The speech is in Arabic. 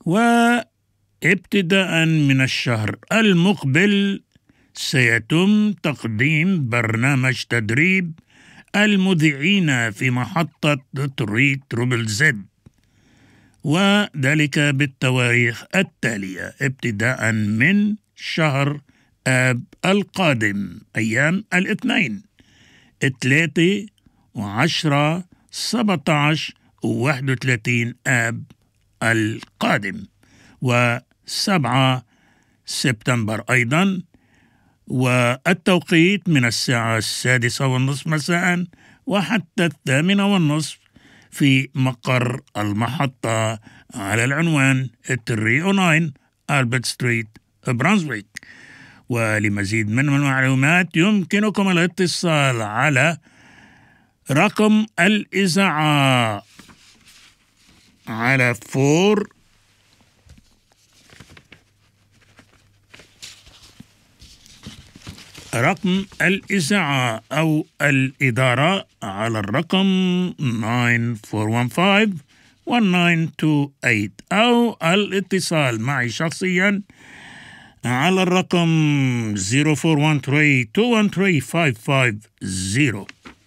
وابتداء من الشهر المقبل سيتم تقديم برنامج تدريب المذيعين في محطة 3ZZZ، وذلك بالتواريخ التالية ابتداء من شهر آب القادم، أيام الاثنين 3 و10 17 و31 آب القادم، و7 سبتمبر أيضا، والتوقيت من الساعة 6:30 مساء وحتى 8:30 في مقر المحطة على العنوان 309 ألبرت ستريت برانزويك. ولمزيد من المعلومات يمكنكم الاتصال على رقم الإذاعة على 4 رقم الإذاعة أو الإدارة على الرقم 9415-1928 أو الاتصال معي شخصيا على الرقم 0413-213-550.